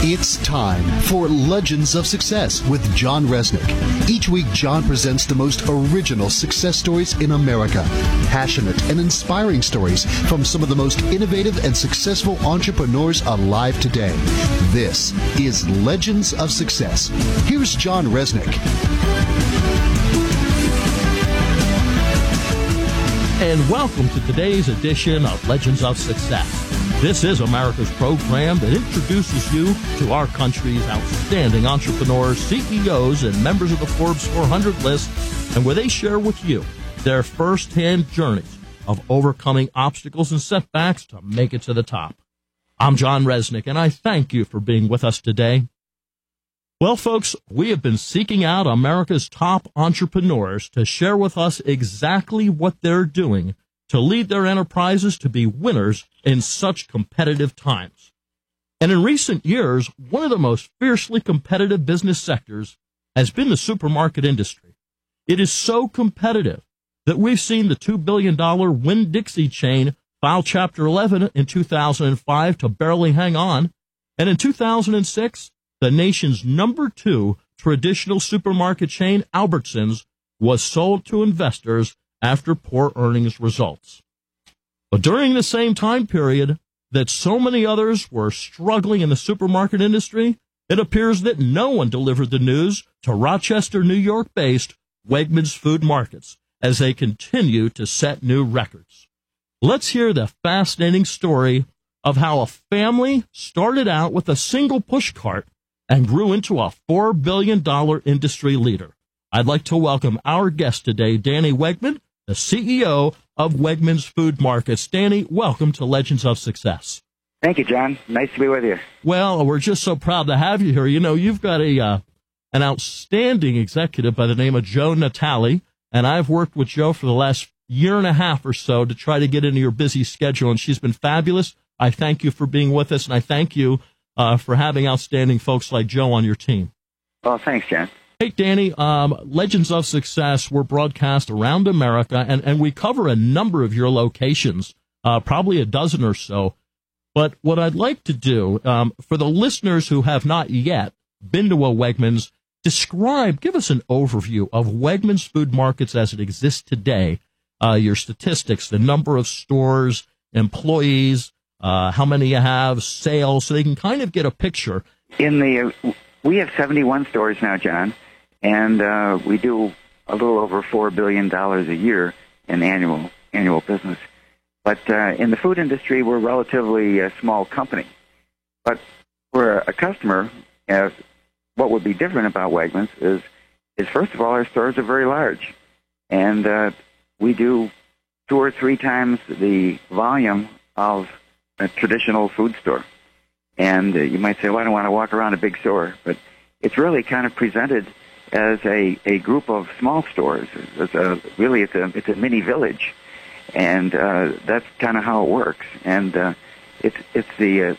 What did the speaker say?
It's time for Legends of Success with John Resnick. Each week, John presents the most original success stories in America. Passionate and inspiring stories from some of the most innovative and successful entrepreneurs alive today. This is Legends of Success. Here's John Resnick. And welcome to today's edition of Legends of Success. This is America's program that introduces you to our country's outstanding entrepreneurs, CEOs, and members of the Forbes 400 list, and where they share with you their first-hand journeys of overcoming obstacles and setbacks to make it to the top. I'm John Resnick, and I thank you for being with us today. Well, folks, we have been seeking out America's top entrepreneurs to share with us exactly what they're doing to lead their enterprises to be winners in such competitive times. And in recent years, one of the most fiercely competitive business sectors has been the supermarket industry. It is so competitive that we've seen the $2 billion Winn-Dixie chain file Chapter 11 in 2005 to barely hang on. And in 2006, the nation's number 2 traditional supermarket chain, Albertsons, was sold to investors after poor earnings results. But during the same time period that so many others were struggling in the supermarket industry, it appears that no one delivered the news to Rochester, New York-based Wegmans Food Markets as they continue to set new records. Let's hear the fascinating story of how a family started out with a single push cart and grew into a $4 billion industry leader. I'd like to welcome our guest today, Danny Wegman, the CEO of Wegmans Food Markets. Danny, welcome to Legends of Success. Thank you, John. Nice to be with you. Well, we're just so proud to have you here. You know, you've got an outstanding executive by the name of Joe Natale, and I've worked with Joe for the last year and a half or so to try to get into your busy schedule, and she's been fabulous. I thank you for being with us, and I thank you for having outstanding folks like Joe on your team. Well, thanks, John. Hey, Danny, Legends of Success, we're broadcast around America, and we cover a number of your locations, probably a dozen or so. But what I'd like to do, for the listeners who have not yet been to a Wegmans, give us an overview of Wegmans Food Markets as it exists today, your statistics, the number of stores, employees, how many you have, sales, so they can kind of get a picture. We have 71 stores now, John. And we do a little over $4 billion a year in annual business. But in the food industry, we're a relatively small company. But for a customer, what would be different about Wegmans is first of all, our stores are very large. And we do 2 or 3 times the volume of a traditional food store. And you might say, well, I don't want to walk around a big store. But it's really kind of presented as a group of small stores. It's a mini village, and that's kind of how it works. And it's the